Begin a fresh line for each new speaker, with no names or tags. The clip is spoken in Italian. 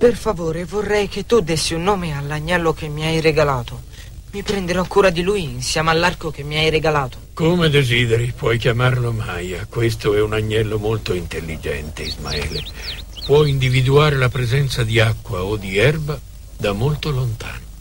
Per favore, vorrei che tu dessi un nome all'agnello che mi hai regalato. Mi prenderò cura di lui insieme all'arco che mi hai regalato.
Come desideri, puoi chiamarlo Maya. Questo è un agnello molto intelligente, Ismaele. Può individuare la presenza di acqua o di erba da molto lontano.